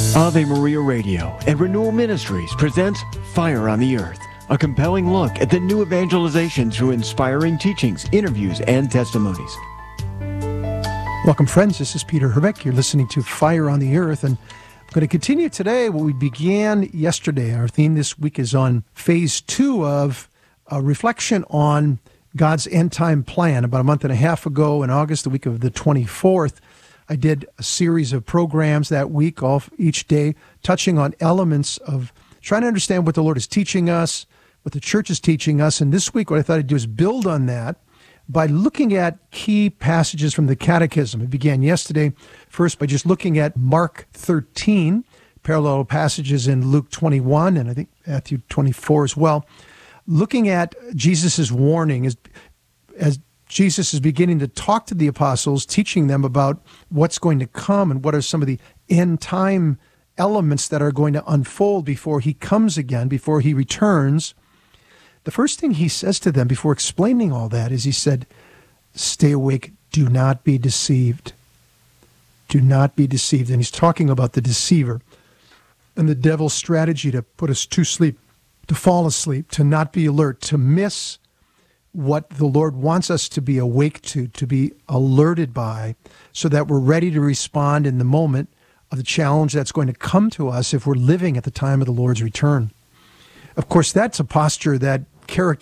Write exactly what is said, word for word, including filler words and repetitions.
Ave Maria Radio and Renewal Ministries presents Fire on the Earth, a compelling look at the new evangelization through inspiring teachings, interviews, and testimonies. Welcome, friends. This is Peter Herbeck. You're listening to Fire on the Earth, and I'm going to continue today what we began yesterday. Our theme this week is on phase two of a reflection on God's end-time plan. About a month and a half ago in August, the week of the twenty-fourth, I did a series of programs that week, all each day, touching on elements of trying to understand what the Lord is teaching us, what the church is teaching us. And this week, what I thought I'd do is build on that by looking at key passages from the Catechism. It began yesterday, first by just looking at Mark thirteen, parallel passages in Luke twenty-one, and I think Matthew twenty-four as well, looking at Jesus' warning as, as Jesus is beginning to talk to the apostles, teaching them about what's going to come and what are some of the end time elements that are going to unfold before he comes again, before he returns. The first thing he says to them before explaining all that is he said, stay awake, do not be deceived. Do not be deceived. And he's talking about the deceiver and the devil's strategy to put us to sleep, to fall asleep, to not be alert, to miss what the Lord wants us to be awake to, to be alerted by, so that we're ready to respond in the moment of the challenge that's going to come to us if we're living at the time of the Lord's return. Of course, that's a posture that characterizes